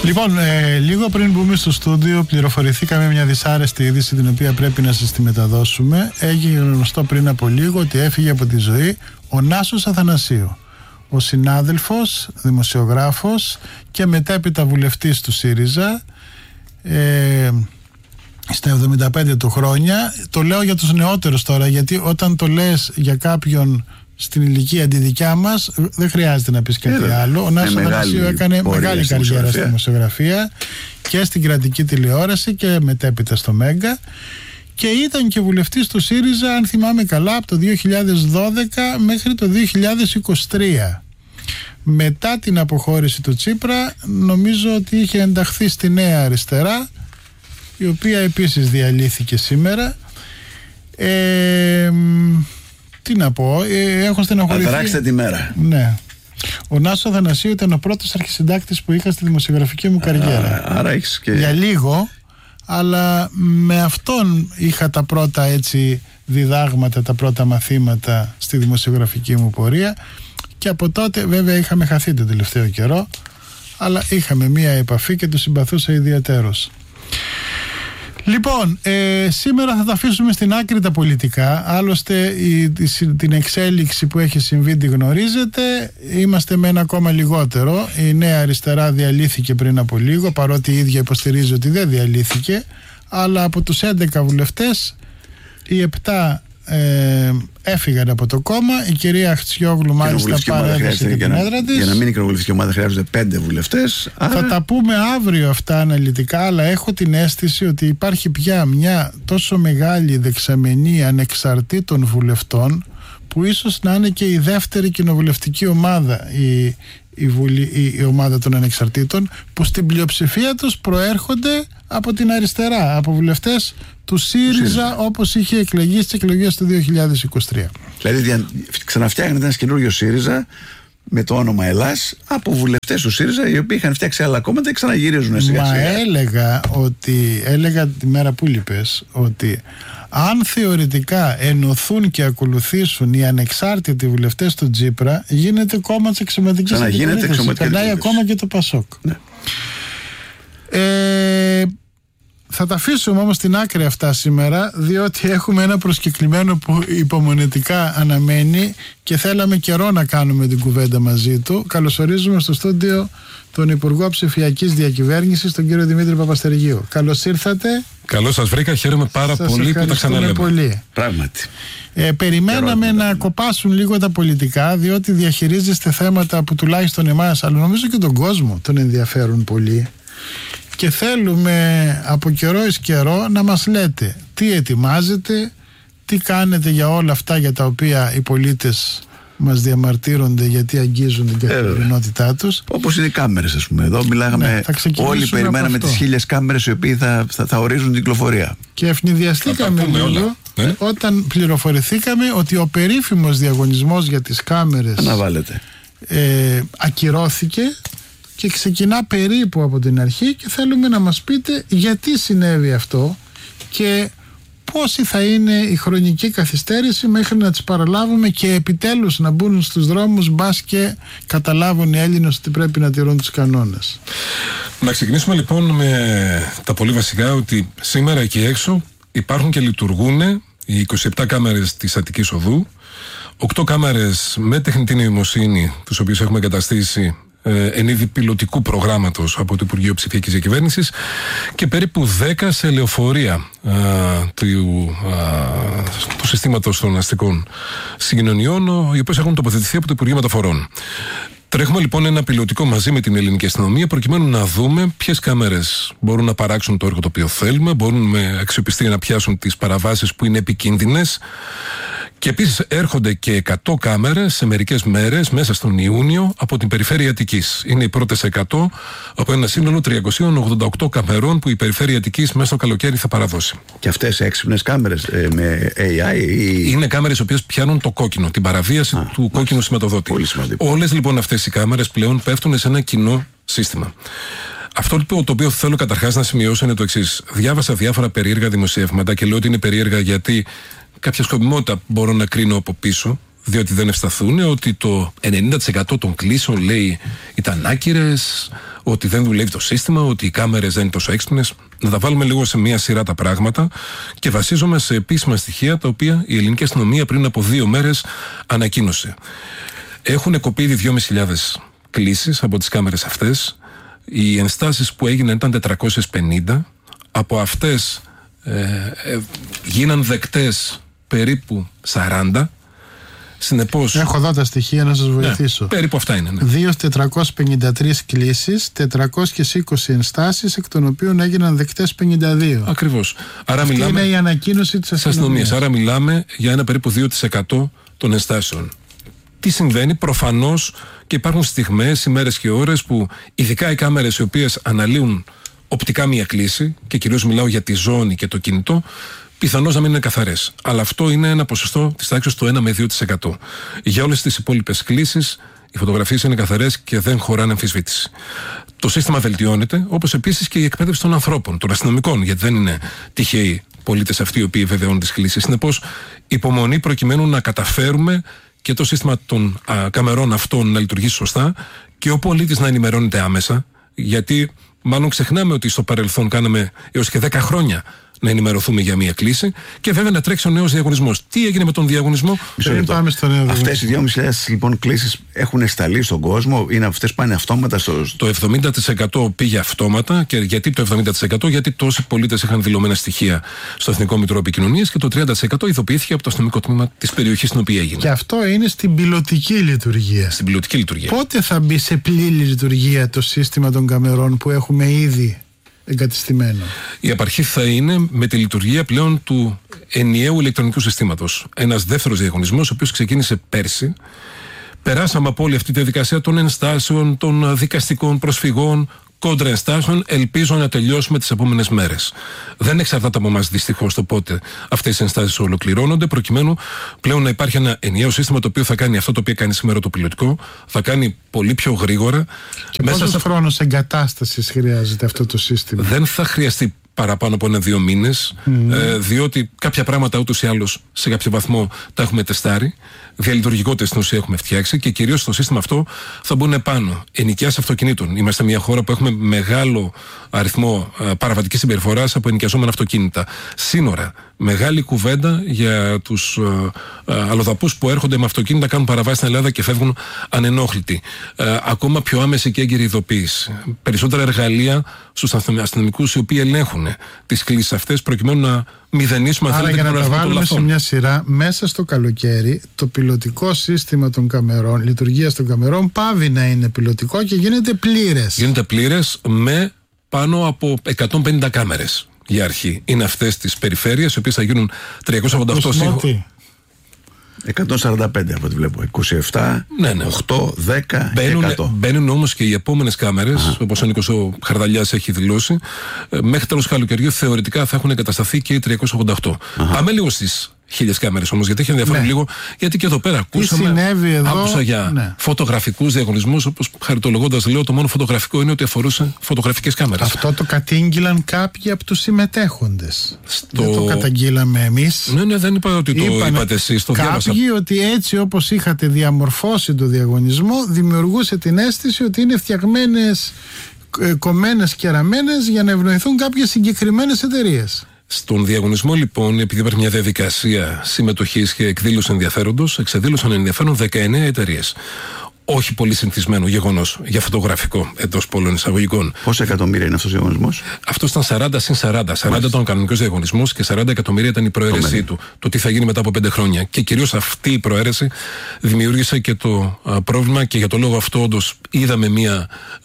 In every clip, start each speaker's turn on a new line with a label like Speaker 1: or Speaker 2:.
Speaker 1: Λοιπόν, λίγο πριν μπούμε στο στούντιο, πληροφορηθήκαμε μια δυσάρεστη είδηση την οποία πρέπει να σας τη μεταδώσουμε. Έγινε γνωστό πριν από λίγο ότι έφυγε από τη ζωή ο Νάσος Αθανασίου, ο συνάδελφος, δημοσιογράφος και μετέπειτα βουλευτής του ΣΥΡΙΖΑ στα 75 του χρόνια. Το λέω για τους νεότερους τώρα, γιατί όταν το λες για κάποιον στην ηλικία τη δικιά μας δεν χρειάζεται να πεις κάτι άλλο. Ο Νάσος Αθανασίου έκανε μεγάλη καριέρα στη δημοσιογραφία και στην κρατική τηλεόραση και μετέπειτα στο Μέγκα, και ήταν και βουλευτής του ΣΥΡΙΖΑ, αν θυμάμαι καλά, από το 2012 μέχρι το 2023. Μετά την αποχώρηση του Τσίπρα νομίζω ότι είχε ενταχθεί στη Νέα Αριστερά, η οποία επίσης διαλύθηκε σήμερα. Τι να πω, έχω στενοχωρηθεί.
Speaker 2: Αδράξτε τη μέρα.
Speaker 1: Ναι. Ο Νάσος Αθανασίου ήταν ο πρώτος αρχισυντάκτης που είχα στη δημοσιογραφική μου καριέρα.
Speaker 2: Άρα έχεις και...
Speaker 1: Για λίγο, αλλά με αυτόν είχα τα πρώτα έτσι διδάγματα, τα πρώτα μαθήματα στη δημοσιογραφική μου πορεία, και από τότε βέβαια είχαμε χαθεί τον τελευταίο καιρό, αλλά είχαμε μία επαφή και του συμπαθούσα ιδιαίτερος. Λοιπόν, σήμερα θα τα αφήσουμε στην άκρη τα πολιτικά. Άλλωστε την εξέλιξη που έχει συμβεί τη γνωρίζετε. Είμαστε με ένα κόμμα λιγότερο. Η Νέα Αριστερά διαλύθηκε πριν από λίγο, παρότι η ίδια υποστηρίζει ότι δεν διαλύθηκε. Αλλά από τους 11 βουλευτές, οι 7 έφυγαν από το κόμμα. Η κυρία Χτσιόγλου μάλιστα παρέδωσε την έδρα της.
Speaker 2: Για να μείνει κοινοβουλευτική ομάδα χρειάζονται 5 βουλευτές.
Speaker 1: Θα τα πούμε αύριο αυτά αναλυτικά, αλλά έχω την αίσθηση ότι υπάρχει πια μια τόσο μεγάλη δεξαμενή ανεξαρτήτων βουλευτών, που ίσως να είναι και η δεύτερη κοινοβουλευτική ομάδα, η ομάδα των ανεξαρτήτων, που στην πλειοψηφία τους προέρχονται από την αριστερά, από βουλευτές του ΣΥΡΙΖΑ, όπως είχε εκλεγεί στις εκλογές του 2023.
Speaker 2: Δηλαδή ξαναφτιάχνεται ένας καινούργιος ΣΥΡΙΖΑ με το όνομα Ελλάς από βουλευτές του ΣΥΡΙΖΑ, οι οποίοι είχαν φτιάξει άλλα κόμματα και ξαναγυρίζουν σιγά σιγά. Έλεγα τη μέρα που λείπες ότι αν θεωρητικά ενωθούν και ακολουθήσουν οι ανεξάρτητοι βουλευτές του Τσίπρα, γίνεται κόμμα της εξωματικής αντιπολίτευσης. Περνάει ακόμα και το ΠΑΣΟΚ. Ναι. Θα τα αφήσουμε όμως στην άκρη αυτά σήμερα, διότι έχουμε ένα προσκεκλημένο που υπομονετικά αναμένει και θέλαμε καιρό να κάνουμε την κουβέντα μαζί του. Καλωσορίζουμε στο στούντιο τον Υπουργό Ψηφιακής Διακυβέρνησης, τον κύριο Δημήτρη Παπαστεργίου. Καλώς ήρθατε.
Speaker 3: Καλώς σας βρήκα, χαίρομαι πάρα πολύ που τα ξαναλέμε.
Speaker 1: Πολύ.
Speaker 2: Πράγματι.
Speaker 1: Περιμέναμε να κοπάσουν λίγο τα πολιτικά, διότι διαχειρίζεστε θέματα που τουλάχιστον εμάς, αλλά νομίζω και τον κόσμο, τον ενδιαφέρουν πολύ. Και θέλουμε από καιρό εις καιρό να μας λέτε τι ετοιμάζετε, τι κάνετε για όλα αυτά για τα οποία οι πολίτες μας διαμαρτύρονται, γιατί αγγίζουν την καθημερινότητά τους.
Speaker 2: Όπως είναι οι κάμερες, ας πούμε. Εδώ μιλάγαμε, όλοι περιμέναμε τις 1000 κάμερες οι οποίοι θα ορίζουν την κυκλοφορία.
Speaker 1: Και ευνηδιαστήκαμε λίγο όταν πληροφορηθήκαμε ότι ο περίφημος διαγωνισμός για τις κάμερες ακυρώθηκε και ξεκινά περίπου από την αρχή, και θέλουμε να μας πείτε γιατί συνέβη αυτό και πόση θα είναι η χρονική καθυστέρηση μέχρι να τις παραλάβουμε και επιτέλους να μπουν στους δρόμους, μπας και καταλάβουν οι Έλληνες ότι πρέπει να τηρούν τους κανόνες.
Speaker 3: Να ξεκινήσουμε λοιπόν με τα πολύ βασικά, ότι σήμερα εκεί έξω υπάρχουν και λειτουργούν οι 27 κάμερες της Αττικής Οδού, 8 κάμερες με τεχνητή νοημοσύνη, τις οποίες έχουμε εγκαταστήσει εν είδη πιλωτικού προγράμματος από το Υπουργείο Ψηφιακής Διακυβέρνησης, και περίπου 10 σε λεωφορεία του συστήματος των αστικών συγκοινωνιών, οι οποίες έχουν τοποθετηθεί από το Υπουργείο Μεταφορών. Τρέχουμε λοιπόν ένα πιλωτικό μαζί με την ελληνική αστυνομία, προκειμένου να δούμε ποιες κάμερες μπορούν να παράξουν το έργο το οποίο θέλουμε, μπορούν με αξιοπιστία να πιάσουν τις παραβάσεις που είναι επικίνδυνες. Και επίσης έρχονται και 100 κάμερες σε μερικές μέρες μέσα στον Ιούνιο από την περιφέρεια Αττικής. Είναι οι πρώτες 100 από ένα σύνολο 388 καμερών που η περιφέρεια Αττικής μέσα στο καλοκαίρι θα παραδώσει.
Speaker 2: Και αυτές έξυπνες κάμερες με AI
Speaker 3: είναι κάμερες οι οποίες πιάνουν το κόκκινο, την παραβίαση του κόκκινου σηματοδότη. Όλες λοιπόν αυτές οι κάμερες πλέον πέφτουν σε ένα κοινό σύστημα. Αυτό το οποίο θέλω καταρχάς να σημειώσω είναι το εξής. Διάβασα διάφορα περίεργα δημοσιεύματα και λέω ότι είναι περίεργα γιατί κάποια σκοπιμότητα μπορώ να κρίνω από πίσω. διότι δεν ευσταθούν, ότι το 90% των κλήσεων, λέει, ήταν άκυρες, ότι δεν δουλεύει το σύστημα, ότι οι κάμερες δεν είναι τόσο έξυπνες. Να τα βάλουμε λίγο σε μία σειρά τα πράγματα και βασίζομαι σε επίσημα στοιχεία τα οποία η ελληνική αστυνομία πριν από 2 μέρες ανακοίνωσε. Έχουν κοπεί ήδη 2.500 κλήσεις από τις κάμερες αυτές. Οι ενστάσεις που έγιναν ήταν 450. Από αυτές γίναν δεκτές περίπου 40. Συνεπώς,
Speaker 1: έχω εδώ τα στοιχεία να σας βοηθήσω.
Speaker 3: Περίπου αυτά είναι. Ναι.
Speaker 1: 2.453 κλήσεις, 420 ενστάσεις, εκ των οποίων έγιναν δεκτές 52.
Speaker 3: Ακριβώς. Άρα
Speaker 1: αυτή είναι η ανακοίνωση της αστυνομίας.
Speaker 3: Άρα μιλάμε για ένα περίπου 2% των ενστάσεων. Τι συμβαίνει? Προφανώς και υπάρχουν στιγμές, ημέρες και ώρες που ειδικά οι κάμερες οι οποίες αναλύουν οπτικά μία κλήση, και κυρίως μιλάω για τη ζώνη και το κινητό, πιθανώς να μην είναι καθαρές. Αλλά αυτό είναι ένα ποσοστό της τάξης του 1 με 2%. Για όλες τις υπόλοιπες κλήσεις, οι φωτογραφίες είναι καθαρές και δεν χωράνε αμφισβήτηση. Το σύστημα βελτιώνεται, όπως επίσης και η εκπαίδευση των ανθρώπων, των αστυνομικών, γιατί δεν είναι τυχαίοι πολίτες αυτοί οι οποίοι βεβαιώνουν τις κλήσεις. Συνεπώς, υπομονή προκειμένου να καταφέρουμε και το σύστημα των καμερών αυτών να λειτουργήσει σωστά και ο πολίτης να ενημερώνεται άμεσα, γιατί μάλλον ξεχνάμε ότι στο παρελθόν κάναμε έως και 10 χρόνια να ενημερωθούμε για μία κλήση και βέβαια να τρέξει ο νέος διαγωνισμός. Τι έγινε με τον διαγωνισμό?
Speaker 2: Αυτές οι 2.500 λοιπόν κλήσεις έχουν σταλεί στον κόσμο, είναι αυτές που πάνε αυτόματα
Speaker 3: Το 70% πήγε αυτόματα. Και γιατί το 70%? Γιατί τόσοι πολίτες είχαν δηλωμένα στοιχεία στο Εθνικό Μητρό Επικοινωνίας και το 30% ειδοποιήθηκε από το αστυνομικό τμήμα της περιοχής στην οποία έγινε.
Speaker 1: Και αυτό είναι στην πιλωτική λειτουργία.
Speaker 3: Στην πιλωτική λειτουργία.
Speaker 1: Πότε θα μπει σε πλήρη λειτουργία το σύστημα των καμερών που έχουμε ήδη εγκατεστημένο?
Speaker 3: Η απαρχή θα είναι με τη λειτουργία πλέον του ενιαίου ηλεκτρονικού συστήματος. Ένας δεύτερος διαγωνισμός, ο οποίος ξεκίνησε πέρσι. Περάσαμε από όλη αυτή τη διαδικασία των ενστάσεων, των δικαστικών προσφυγών, κόντρα ενστάσεων. Ελπίζω να τελειώσουμε τις επόμενες μέρες. Δεν εξαρτάται από εμάς δυστυχώς το πότε αυτές οι ενστάσεις ολοκληρώνονται, προκειμένου πλέον να υπάρχει ένα ενιαίο σύστημα το οποίο θα κάνει αυτό το οποίο κάνει σήμερα το πιλωτικό, θα κάνει πολύ πιο γρήγορα.
Speaker 1: Και πόσος χρόνος εγκατάστασης χρειάζεται αυτό το σύστημα?
Speaker 3: Δεν θα χρειαστεί παραπάνω από 1-2 μήνες, διότι κάποια πράγματα ούτως ή άλλως σε κάποιο βαθμό τα έχουμε τεστάρει. Διαλειτουργικότητα στην ουσία έχουμε φτιάξει και κυρίως στο σύστημα αυτό θα μπουν επάνω ενοικιάσεις αυτοκινήτων. Είμαστε μια χώρα που έχουμε μεγάλο αριθμό παραβατικής συμπεριφοράς από ενοικιαζόμενα αυτοκίνητα. Σύνορα, μεγάλη κουβέντα για τους αλλοδαπούς που έρχονται με αυτοκίνητα, κάνουν παραβάσεις στην Ελλάδα και φεύγουν ανενόχλητοι. Ακόμα πιο άμεση και έγκαιρη ειδοποίηση. Περισσότερα εργαλεία στους αστυνομικούς οι οποίοι ελέγχουν τις κλήσεις αυτές προκειμένου να μηδενίσουμε.
Speaker 1: Άρα για να τα βάλουμε σε μια σειρά, μέσα στο καλοκαίρι το πιλωτικό σύστημα των καμερών, λειτουργίας των καμερών, πάβει να είναι πιλωτικό και γίνεται πλήρες.
Speaker 3: Γίνεται πλήρες με πάνω από 150 κάμερες για αρχή. Είναι αυτές τις περιφέρειες, οι οποίες θα γίνουν 388 σύγχρονα.
Speaker 2: 145 από ό,τι βλέπω. 27,
Speaker 3: ναι.
Speaker 2: 8, 10, 100.
Speaker 3: Μπαίνουν όμως και οι επόμενες κάμερες, όπως ο Νίκος ο Χαρδαλιάς έχει δηλώσει. Μέχρι τέλος καλοκαιριού θεωρητικά θα έχουν εγκατασταθεί και οι 388. Πάμε λίγο στις 1000 κάμερες όμως, γιατί έχει ενδιαφέρον λίγο, γιατί και εδώ πέρα άκουσα για φωτογραφικούς διαγωνισμούς, όπως χαριτολογώντας λέω, το μόνο φωτογραφικό είναι ότι αφορούσε φωτογραφικές κάμερες.
Speaker 1: Αυτό το κατήγγειλαν κάποιοι από τους συμμετέχοντες. Δεν το καταγγείλαμε εμείς.
Speaker 3: Ναι, δεν είπα ότι το είπατε εσείς, το διάβασα.
Speaker 1: Κάποιοι ότι έτσι όπως είχατε διαμορφώσει το διαγωνισμό, δημιουργούσε την αίσθηση ότι είναι φτιαγμένες, κομμένες και ραμμένες για να ευνοηθούν κάποιες συγκεκριμένες εταιρείες.
Speaker 3: Στον διαγωνισμό, λοιπόν, επειδή υπάρχει μια διαδικασία συμμετοχής και εκδήλωση ενδιαφέροντος, εξεδήλωσαν ενδιαφέρον 19 εταιρείες. Όχι πολύ συνηθισμένο γεγονός για φωτογραφικό εντός πολλών εισαγωγικών.
Speaker 2: Πόσα εκατομμύρια είναι αυτός ο διαγωνισμός?
Speaker 3: Αυτό ήταν 40 συν 40. 40 ήταν ο κανονικός διαγωνισμός και 40 εκατομμύρια ήταν η προαίρεσή του. Το τι θα γίνει μετά από 5 χρόνια. Και κυρίως αυτή η προαίρεση δημιούργησε και το πρόβλημα, και για το λόγο αυτό όντως είδαμε μια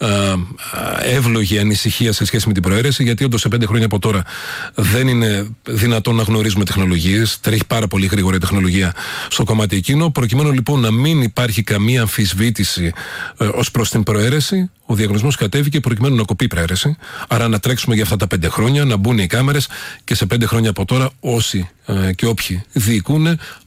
Speaker 3: εύλογη ανησυχία σε σχέση με την προαίρεση, γιατί όντως σε 5 χρόνια από τώρα δεν είναι δυνατόν να γνωρίζουμε τεχνολογίες. Τρέχει πάρα πολύ γρήγορα η τεχνολογία στο κομμάτι εκείνο. Προκειμένου λοιπόν να μην υπάρχει καμία αμφισβήτηση ως προς την προαίρεση, ο διαγωνισμός κατέβηκε προκειμένου να κοπεί η προαίρεση. Άρα να τρέξουμε για αυτά τα 5 χρόνια, να μπουν οι κάμερες και σε 5 χρόνια από τώρα όσοι και όποιοι διοικούν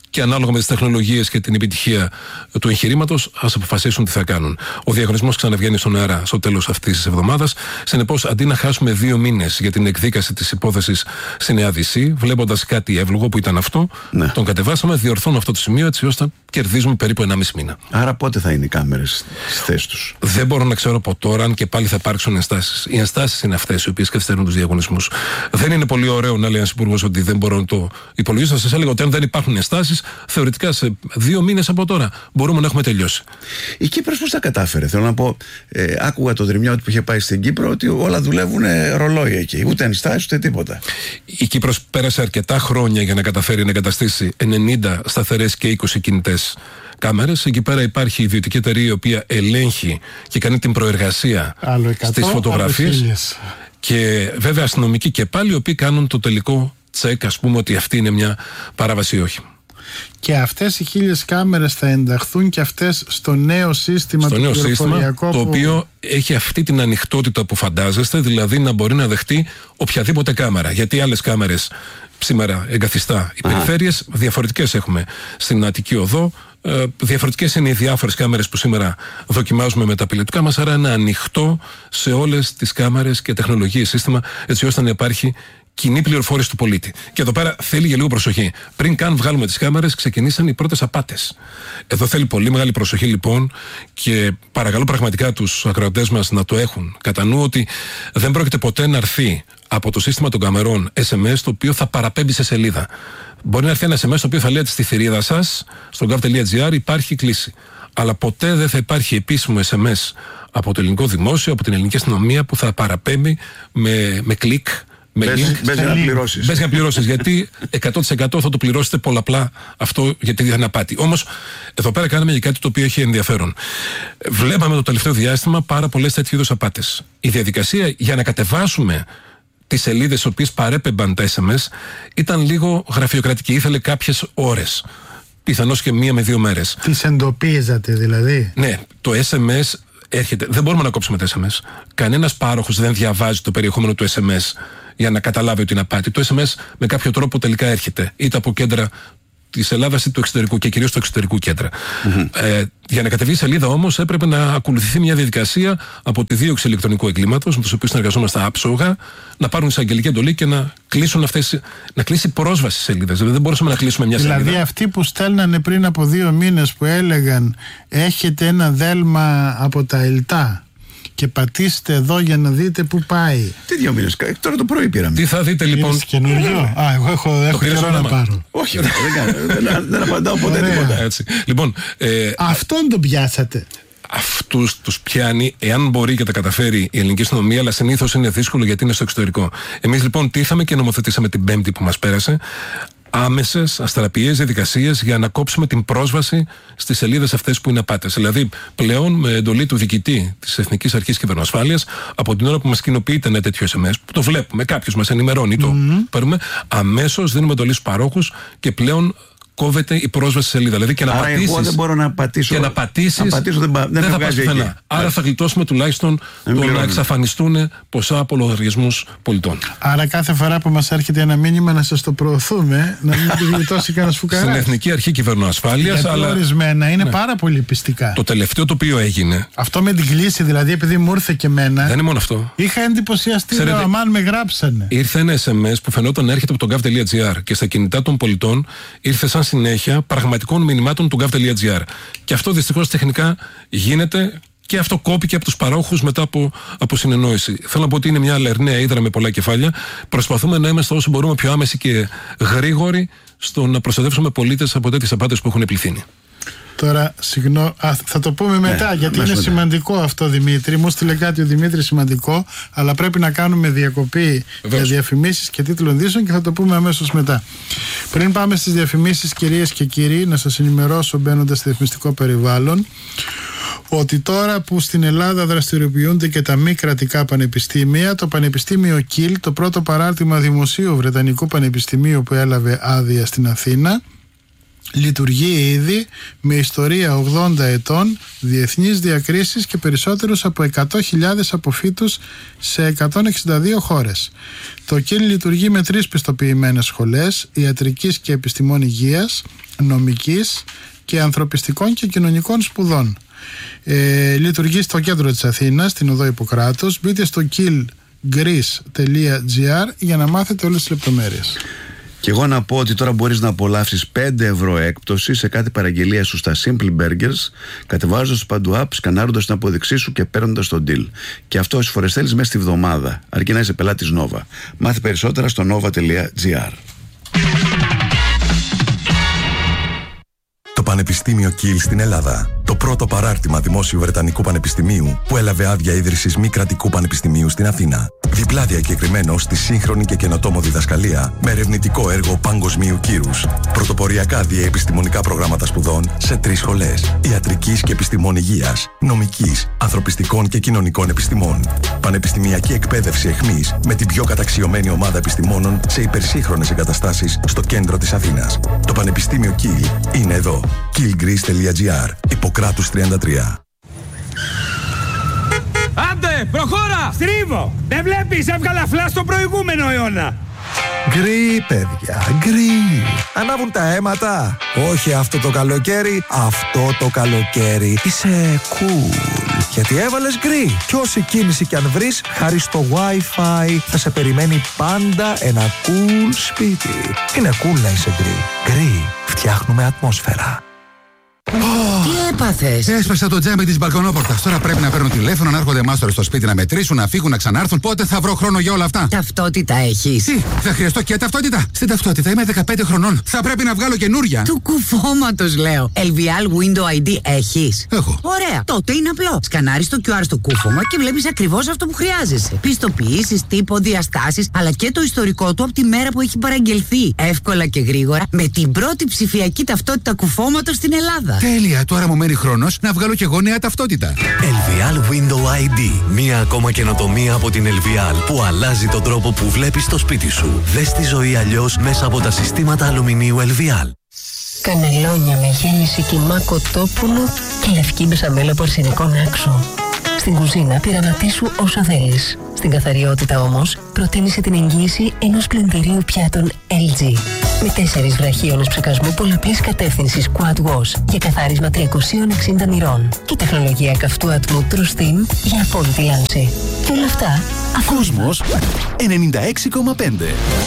Speaker 3: και ανάλογα με τις τεχνολογίες και την επιτυχία του εγχειρήματος, ας αποφασίσουν τι θα κάνουν. Ο διαγωνισμός ξαναβγαίνει στον αέρα στο τέλος αυτής της εβδομάδας. Συνεπώς, αντί να χάσουμε 2 μήνες για την εκδίκαση της υπόθεσης στη Νέα Δύση, βλέποντας κάτι εύλογο που ήταν αυτό, τον κατεβάσαμε, διορθώνω αυτό το σημείο έτσι ώστε κερδίζουμε περίπου 1,5 μήνα.
Speaker 2: Άρα πότε θα είναι οι κάμερες στη θέση τους?
Speaker 3: Δεν μπορώ να ξέρω από τώρα αν και πάλι θα υπάρξουν ενστάσεις. Οι ενστάσεις είναι αυτές οι οποίες καθυστερούν τους διαγωνισμούς. Δεν είναι πολύ ωραίο να λέει ένας υπουργός ότι δεν μπορώ να το υπολογίσω. Θα σας έλεγα ότι αν δεν υπάρχουν ενστάσεις, θεωρητικά σε 2 μήνες από τώρα μπορούμε να έχουμε τελειώσει.
Speaker 2: Η Κύπρος πώς τα κατάφερε? Θέλω να πω, άκουγα το Δρυμιώτη που είχε πάει στην Κύπρο ότι όλα δουλεύουν ρολόι εκεί. Ούτε ενστάσεις ούτε τίποτα.
Speaker 3: Η Κύπρος πέρασε αρκετά χρόνια για να καταφέρει να εγκαταστήσει 90 σταθερές και 20 κινητές κάμερες. Εκεί πέρα υπάρχει ιδιωτική εταιρεία η οποία ελέγχει και κάνει την προεργασία στις φωτογραφίες. Και βέβαια αστυνομικοί και πάλι οι οποίοι κάνουν το τελικό τσεκ, ας πούμε, ότι αυτή είναι μια παράβαση ή όχι.
Speaker 1: Και αυτές οι 1000 κάμερες θα ενταχθούν και αυτές στο νέο σύστημα,
Speaker 3: στο νέο σύστημα, το οποίο έχει αυτή την ανοιχτότητα που φαντάζεστε, δηλαδή να μπορεί να δεχτεί οποιαδήποτε κάμερα. Γιατί άλλες κάμερες σήμερα εγκαθιστά οι περιφέρειες, διαφορετικές έχουμε στην Αττική Οδό, διαφορετικές είναι οι διάφορες κάμερες που σήμερα δοκιμάζουμε με τα πιλωτικά μας, άρα είναι ανοιχτό σε όλες τις κάμερες και τεχνολογίες σύστημα, έτσι ώστε να υπάρχει κοινή πληροφόρηση του πολίτη. Και εδώ πέρα θέλει για λίγο προσοχή. Πριν καν βγάλουμε τις κάμερες, ξεκινήσαν οι πρώτες απάτες. Εδώ θέλει πολύ μεγάλη προσοχή λοιπόν και παρακαλώ πραγματικά τους ακροατές μας να το έχουν κατά νου ότι δεν πρόκειται ποτέ να έρθει από το σύστημα των καμερών SMS το οποίο θα παραπέμπει σε σελίδα. Μπορεί να έρθει ένα SMS το οποίο θα λέει ότι στη θηρίδα σας, στο gov.gr υπάρχει κλίση. Αλλά ποτέ δεν θα υπάρχει επίσημο SMS από το ελληνικό δημόσιο, από την ελληνική αστυνομία που θα παραπέμπει με κλικ.
Speaker 2: Μπες για να πληρώσεις.
Speaker 3: Γιατί 100% θα το πληρώσετε πολλαπλά αυτό, γιατί δεν είναι απάτη. Όμως, εδώ πέρα κάναμε και κάτι το οποίο έχει ενδιαφέρον. Βλέπαμε το τελευταίο διάστημα πάρα πολλές τέτοιου είδους απάτες. Η διαδικασία για να κατεβάσουμε τις σελίδες στις οποίες παρέπεμπαν τα SMS ήταν λίγο γραφειοκρατική. Ήθελε κάποιες ώρες. Πιθανώς και 1 με 2 μέρες.
Speaker 1: Τις εντοπίζατε δηλαδή?
Speaker 3: Ναι, το SMS έρχεται. Δεν μπορούμε να κόψουμε τα SMS. Κανένας πάροχος δεν διαβάζει το περιεχόμενο του SMS για να καταλάβει ότι είναι απάτη. Το SMS με κάποιο τρόπο τελικά έρχεται είτε από κέντρα της Ελλάδας είτε του εξωτερικού και κυρίως του εξωτερικού κέντρα. Για να κατεβεί η σελίδα όμως έπρεπε να ακολουθηθεί μια διαδικασία από τη δίωξη ηλεκτρονικού εγκλήματος, με τους οποίους συνεργαζόμαστε άψογα, να πάρουν εισαγγελική εντολή και να κλείσουν να κλείσει πρόσβαση στις σελίδες. Δηλαδή δεν μπορούσαμε να κλείσουμε μια σελίδα.
Speaker 1: Δηλαδή αυτοί που στέλνανε πριν από 2 μήνες που έλεγαν έχετε ένα δέλμα από τα ΕΛΤΑ και πατήστε εδώ για να δείτε πού πάει.
Speaker 2: Τι 2 μήνες, τώρα το πρωί πήραμε.
Speaker 3: Τι θα δείτε λοιπόν?
Speaker 1: Είναι καινούριο. Εγώ έχω καιρό να πάρω.
Speaker 2: Όχι, δεν απαντάω ποτέ τίποτα.
Speaker 3: Έτσι. Λοιπόν,
Speaker 1: αυτόν τον πιάσατε.
Speaker 3: Αυτούς τους πιάνει, εάν μπορεί και τα καταφέρει η ελληνική αστυνομία, αλλά συνήθως είναι δύσκολο γιατί είναι στο εξωτερικό. Εμείς λοιπόν τι είχαμε και νομοθετήσαμε την Πέμπτη που μας πέρασε? Άμεσες, αστραπιές διαδικασίες για να κόψουμε την πρόσβαση στις σελίδες αυτές που είναι απάτες. Δηλαδή, πλέον με εντολή του διοικητή της Εθνικής Αρχής Κυβερνοασφάλειας, από την ώρα που μας κοινοποιείται ένα τέτοιο SMS, που το βλέπουμε, κάποιος μας ενημερώνει, το παίρνουμε, αμέσως δίνουμε εντολή στους παρόχους και πλέον κόβεται η πρόσβαση στη σελίδα. Δηλαδή και να πατήσεις.
Speaker 2: Εγώ δεν μπορώ να πατήσω.
Speaker 3: Και να πατήσεις. Δεν θα πας πουθενά. Άρα θα γλιτώσουμε τουλάχιστον το να εξαφανιστούν ποσά από λογαριασμούς πολιτών.
Speaker 1: Άρα κάθε φορά που μας έρχεται ένα μήνυμα να σας το προωθούμε, να μην το γλιτώσει κανένας φουκαράς.
Speaker 3: Στην Εθνική Αρχή Κυβερνοασφάλειας.
Speaker 1: Αλλά ορισμένα είναι πάρα πολύ πιστικά.
Speaker 3: Το τελευταίο το οποίο έγινε.
Speaker 1: Αυτό με την κλίση, δηλαδή, επειδή μου ήρθε και εμένα.
Speaker 3: Δεν είναι μόνο αυτό.
Speaker 1: Είχα εντυπωσιαστεί. Αμάν με γράψανε.
Speaker 3: Ήρθε ένα SMS που φαινόταν να έρχεται από το gov.gr και στα κινητά των πολιτών ήρθε σαν συνέχεια πραγματικών μηνυμάτων του gov.gr. Και αυτό δυστυχώς τεχνικά γίνεται και αυτό κόπηκε από τους παρόχους μετά από συνεννόηση. Θέλω να πω ότι είναι μια λερναία ύδρα με πολλά κεφάλια. Προσπαθούμε να είμαστε όσο μπορούμε πιο άμεσοι και γρήγοροι στο να προστατεύσουμε πολίτες από τέτοιες απάτες που έχουν πληθύνει.
Speaker 1: Τώρα, συγγνώμη, θα το πούμε μετά, γιατί είναι σημαντικό αυτό, Δημήτρη. Μου στείλε κάτι ο Δημήτρης σημαντικό, αλλά πρέπει να κάνουμε διακοπή για διαφημίσεις και τίτλο ειδήσεων και θα το πούμε αμέσως μετά. Πριν πάμε στις διαφημίσεις, κυρίες και κύριοι, να σας ενημερώσω μπαίνοντας στο διαφημιστικό περιβάλλον, ότι τώρα που στην Ελλάδα δραστηριοποιούνται και τα μη κρατικά πανεπιστήμια, το Πανεπιστήμιο Κιλ, το πρώτο παράρτημα δημοσίου Βρετανικού Πανεπιστημίου που έλαβε άδεια στην Αθήνα, Λειτουργεί ήδη με ιστορία 80 ετών, διεθνείς διακρίσεις και περισσότερους από 100.000 αποφύτους σε 162 χώρες. Το ΚΙΛ λειτουργεί με 3 πιστοποιημένες σχολές ιατρικής και επιστημών υγείας, νομικής και ανθρωπιστικών και κοινωνικών σπουδών. Λειτουργεί στο κέντρο της Αθήνας, στην οδό Ιπποκράτους. Μπείτε στο kilgreece.gr για να μάθετε όλες τις λεπτομέρειες.
Speaker 2: Και εγώ να πω ότι τώρα μπορείς να απολαύσεις 5 ευρώ έκπτωση σε κάθε παραγγελία σου στα Simple Burgers, κατεβάζοντας το Παντού App, σκανάροντας την απόδειξή σου και παίρνοντας τον deal. Και αυτό όσες φορές θέλεις μέσα στη βδομάδα, αρκεί να είσαι πελάτης Nova. Μάθε περισσότερα στο nova.gr.
Speaker 4: Το Πανεπιστήμιο Κιλ στην Ελλάδα. Το πρώτο παράρτημα Δημόσιου Βρετανικού Πανεπιστημίου που έλαβε άδεια ίδρυσης μη κρατικού πανεπιστημίου στην Αθήνα. Διπλά διακεκριμένο στη σύγχρονη και καινοτόμο διδασκαλία με ερευνητικό έργο παγκοσμίου κύρους. Πρωτοποριακά διαεπιστημονικά προγράμματα σπουδών σε 3 σχολές. Ιατρικής και επιστημών υγείας, νομικής, ανθρωπιστικών και κοινωνικών επιστημών. Πανεπιστημιακή εκπαίδευση εχμής με την πιο καταξιωμένη ομάδα επιστημόνων σε υπερσύγχρονες εγκαταστάσεις στο κέντρο της Αθήνας. Το Πανεπιστήμιο Κιλ είναι εδώ. kilgreece.gr. Ιπποκράτους 33.
Speaker 5: Άντε, προχώρα! Στρίβω! Δεν βλέπεις, έβγαλα φλάς στον προηγούμενο αιώνα!
Speaker 6: Γκρι, παιδιά, γκρι. Ανάβουν τα αίματα. Όχι αυτό το καλοκαίρι, αυτό το καλοκαίρι. Είσαι cool. Γιατί έβαλες γκρι. Κι όση κίνηση κι αν βρεις, χάρη στο Wi-Fi θα σε περιμένει πάντα ένα cool σπίτι. Είναι cool να είσαι γκρι. Γκρι. Φτιάχνουμε ατμόσφαιρα.
Speaker 7: Τι έπαθες?
Speaker 8: Έσπασα το τζάμι της μπαλκονόπορτας. Τώρα πρέπει να παίρνω τηλέφωνο, να έρχονται μάστορες στο σπίτι να μετρήσουν, να φύγουν, να ξανάρθουν. Πότε θα βρω χρόνο για όλα αυτά?
Speaker 7: Ταυτότητα έχεις?
Speaker 8: Τι, θα χρειαστώ και ταυτότητα? Στην ταυτότητα είμαι 15 χρονών. Θα πρέπει να βγάλω καινούρια.
Speaker 7: Του κουφώματος λέω. LVL Window ID έχεις?
Speaker 8: Έχω.
Speaker 7: Ωραία. Τότε είναι απλό. Σκανάρεις το QR στο κούφωμα και βλέπεις ακριβώς αυτό που χρειάζεσαι. Πιστοποιήσεις, τύπο, διαστάσεις, αλλά και το ιστορικό του από τη μέρα που έχει παραγγελθεί. Εύκολα και γρήγορα με την πρώτη ψηφιακή ταυτότητα κουφώματος στην Ελλάδα.
Speaker 8: Τέλεια, τώρα μου μένει χρόνος να βγάλω και εγώ νέα ταυτότητα.
Speaker 9: LVL Window ID. Μία ακόμα καινοτομία από την LVL που αλλάζει τον τρόπο που βλέπεις το σπίτι σου. Δες τη ζωή αλλιώς μέσα από τα συστήματα αλουμινίου LVL.
Speaker 10: Κανελόνια με γέμιση κιμά κοτόπουλου και λευκή μπεσαμέλα από αρσενικό άξο. Στην κουζίνα πειραματίσου όσο θέλεις. Στην καθαριότητα όμως, προτείνησε την εγγύηση ενός πλυντηρίου πιάτων LG. Με 4 βραχίονες ψεκασμού πολλαπλής κατεύθυνσης Quad Wash για καθάρισμα 360 μοιρών και τεχνολογία καυτού ατμού True Steam για απόλυτη λάμψη. Και όλα αυτά
Speaker 11: Κόσμος 96,5.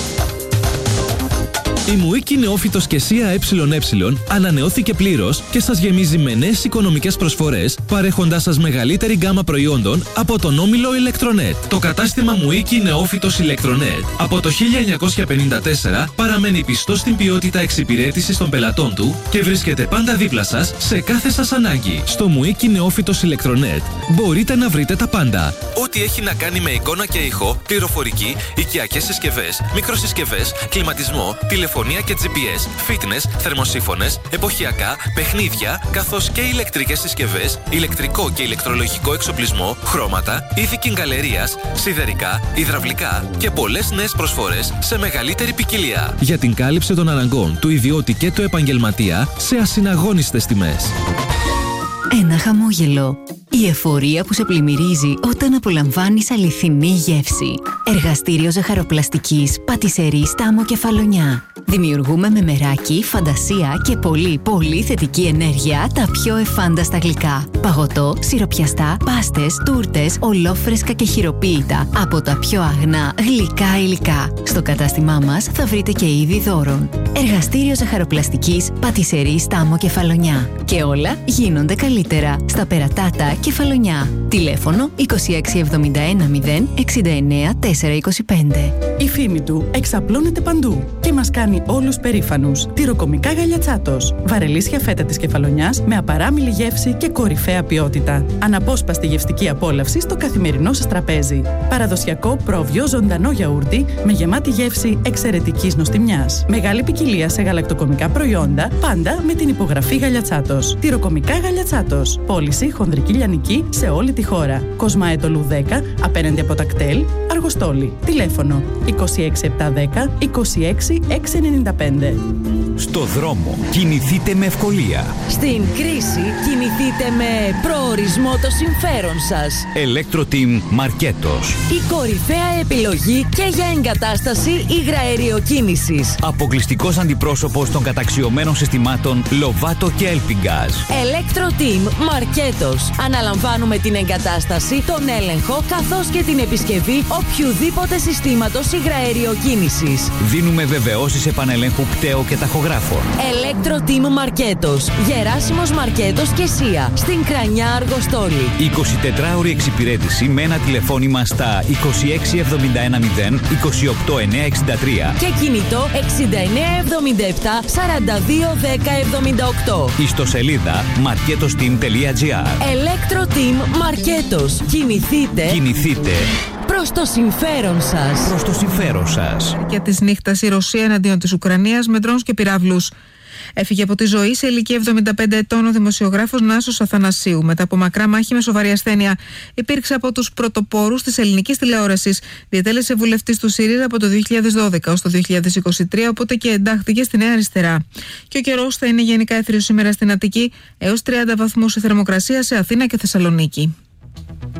Speaker 11: Η Μουίκη Νεόφυτος και ΣΥΑ ΕΕ ανανεώθηκε πλήρως και σας γεμίζει με νέες οικονομικές προσφορές, παρέχοντάς σας μεγαλύτερη γκάμα προϊόντων από τον όμιλο Electronet. Το κατάστημα Μουίκη Νεόφυτος Electronet από το 1954 παραμένει πιστό στην ποιότητα εξυπηρέτησης των πελατών του και βρίσκεται πάντα δίπλα σας σε κάθε σας ανάγκη. Στο Μουίκη Νεόφυτος Electronet μπορείτε να βρείτε τα πάντα.
Speaker 12: Ό,τι έχει να κάνει με εικόνα και ήχο, πληροφορική, οικιακές συσκευές, μικροσυσκευές, κλιματισμό, τηλεφωνία και GPS, fitness, θερμοσύφωνες, εποχιακά, παιχνίδια, καθώς και ηλεκτρικές συσκευές, ηλεκτρικό και ηλεκτρολογικό εξοπλισμό, χρώματα, είδη κιγκαλερίας, σιδερικά, υδραυλικά και πολλές νέες προσφορές σε μεγαλύτερη ποικιλία.
Speaker 11: Για την κάλυψη των αναγκών του ιδιώτη και του επαγγελματία σε ασυναγώνιστες τιμές.
Speaker 13: Ένα χαμόγελο. Η εφορία που σε πλημμυρίζει όταν απολαμβάνεις αληθινή γεύση. Εργαστήριο ζαχαροπλαστικής, πατισερή Στάμο Κεφαλονιά. Δημιουργούμε με μεράκι, φαντασία και πολύ θετική ενέργεια τα πιο εφάνταστα γλυκά. Παγωτό, σιροπιαστά, πάστες, τούρτες, ολόφρεσκα και χειροποίητα από τα πιο αγνά γλυκά υλικά. Στο κατάστημά μας θα βρείτε και είδη δώρων. Εργαστήριο ζαχαροπλαστικής, πατισερή Στάμο Κεφαλονιά. Και όλα γίνονται καλύτερα στα Περατάτα Κεφαλονιά. Τηλέφωνο 2671 069 425.
Speaker 14: Η φήμη του εξαπλώνεται παντού και μας κάνει όλους περήφανους. Τυροκομικά Γαλιατσάτος. Βαρελίσια φέτα της Κεφαλονιάς με απαράμιλη γεύση και κορυφαία ποιότητα. Αναπόσπαστη γευστική απόλαυση στο καθημερινό σας τραπέζι. Παραδοσιακό πρόβιο ζωντανό γιαούρτι με γεμάτη γεύση εξαιρετικής νοστιμιάς. Μεγάλη ποικιλία σε γαλακτοκομικά προϊόντα, πάντα με την υπογραφή Γαλιατσάτος. Τυροκομικά Γαλιατσάτος. Λιάτος. Πώληση χονδρική λιανική σε όλη τη χώρα. Κοσμαέτολου 10, απέναντι από τα κτέλ, Αργοστόλη. Τηλέφωνο 26710 26695.
Speaker 15: Στο δρόμο κινηθείτε με ευκολία.
Speaker 16: Στην κρίση κινηθείτε με προορισμό το συμφέρον σας.
Speaker 15: Electro-Team Μαρκέτος.
Speaker 16: Η κορυφαία επιλογή και για εγκατάσταση υγραεριοκίνησης.
Speaker 15: Αποκλειστικός αντιπρόσωπος των καταξιωμένων συστημάτων Lovato και Elpingaz.
Speaker 16: Electro-Team Μαρκέτος. Αναλαμβάνουμε την εγκατάσταση, τον έλεγχο καθώς και την επισκευή οποιουδήποτε συστήματος υγραεριοκίνησης.
Speaker 15: Δίνουμε βεβαιώσεις επανελέγχου πτέο και ταχογράφων.
Speaker 16: Electro-Team Μαρκέτος. Γεράσιμος Μαρκέτος και Σία. Στην Κρανιά Αργοστόλη.
Speaker 15: 24ωρη εξυπηρέτηση με ένα τηλεφώνημα στα 26710 28963
Speaker 16: και κινητό 6977 421078.
Speaker 15: Ιστοσελίδα marketosteam.gr.
Speaker 16: Electro-Team Μαρκέτος. Κινηθείτε προς το συμφέρον σας.
Speaker 15: Προς το συμφέρον σας.
Speaker 17: Και της νύχτας η Ρωσία εναντίον της Ουκρανίας με ντρόουνς και πυράβλους. Έφυγε από τη ζωή σε ηλικία 75 ετών ο δημοσιογράφος Νάσος Αθανασίου. Μετά από μακρά μάχη με σοβαρή ασθένεια, υπήρξε από τους πρωτοπόρους της ελληνικής τηλεόρασης. Διετέλεσε βουλευτής του ΣΥΡΙΖΑ από το 2012 ως το 2023, οπότε και εντάχθηκε στη Νέα Αριστερά. Και ο καιρός θα είναι γενικά έθριος σήμερα στην Αττική, έως 30 βαθμούς η θερμοκρασία σε Αθήνα και Θεσσαλονίκη.